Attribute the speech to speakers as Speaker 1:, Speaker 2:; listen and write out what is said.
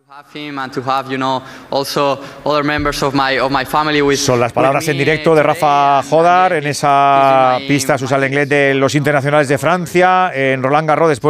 Speaker 1: Son las palabras en directo de Rafa Jodar en esa pista Susan Lenglet de los internacionales de Francia en Roland Garros después